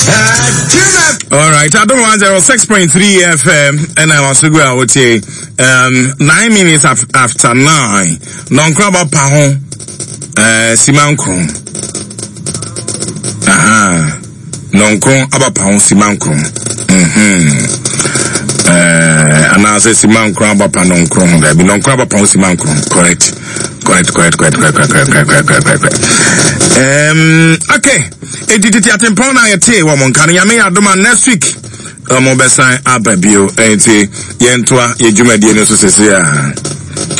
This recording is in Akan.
All right, I don't want 06.3 FM, and I was to go out 9 minutes after 9. Non crab pahon, Simankron. Aha, non cron abapahon Simankron. And I say Simankron abapanon cron, there be non crab pahon Simankron. Correct. Okay. Edit atempon na yete wo mon kan yame adoma next week mo besan ababio enti yentoa yedwumadie no so sese a